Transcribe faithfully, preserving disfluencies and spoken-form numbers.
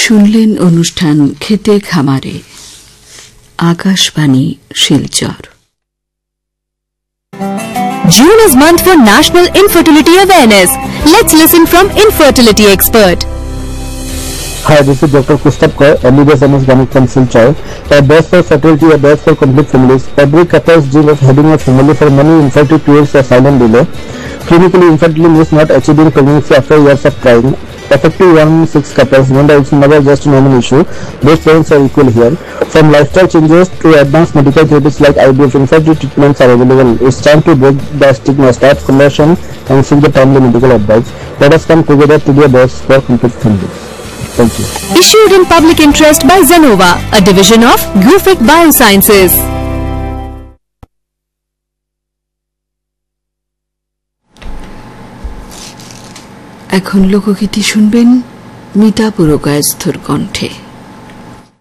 শুনলেন অনুষ্ঠান খেতে খামারে Akashvani Silchar. June is month for National Infertility Awareness. Let's listen from infertility expert. Hi, this is Doctor Kustab Kaur, M B B S M S Gynec from Silchar. A best for fertility, a best for complete families. Every couple's dream of having a family for many infertility periods a silent delay. Clinically, infertility means not achieving pregnancy after years of trying. Effective one in six couples, remember it's never just a normal issue. Both parents are equal here. From lifestyle changes to advanced medical therapies like I V F, infertility treatments are available. It's time to break the stigma, start conversion, and seek the timely medical advice. Let us come together to be a best for complete families. Thank you. Issued in public interest by Zenova, a division of Gufic Biosciences. এখন লোকগীতি শুনবেন মিতা পুরকায়স্থর কণ্ঠে।